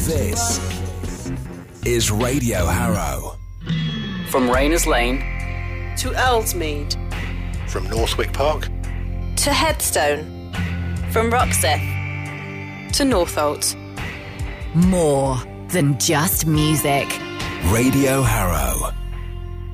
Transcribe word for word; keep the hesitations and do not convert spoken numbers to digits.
This is Radio Harrow. From Rayners Lane to Ellesmead. From Northwick Park to Headstone. From Roxeth to Northolt. More than just music. Radio Harrow.